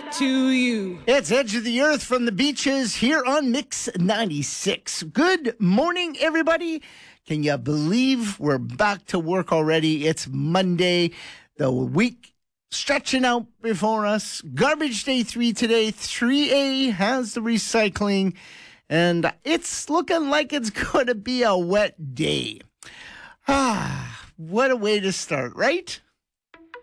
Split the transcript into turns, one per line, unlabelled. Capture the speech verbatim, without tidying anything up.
to you.
It's Edge of the Earth from the beaches here on Mix ninety-six. Good morning, everybody. Can you believe we're back to work already? It's Monday, the week stretching out before us. Garbage day three today. three A has the recycling, and it's looking like it's going to be a wet day. Ah, what a way to start, right?